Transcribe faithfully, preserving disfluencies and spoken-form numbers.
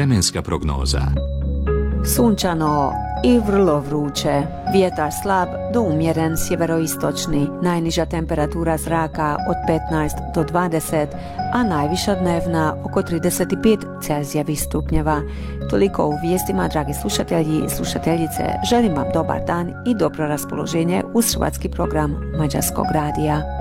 Vremenska prognoza. Sunčano i vrlo vruće. Vjetar slab do umjeren sjeveroistočni. Najniža temperatura zraka od petnaest do dvadeset, a najviša dnevna oko trideset pet Celzijevih stupnjeva. Toliko u vijestima, dragi slušatelji i slušateljice. Želim vam dobar dan i dobro raspoloženje uz hrvatski program Mađarskog radija.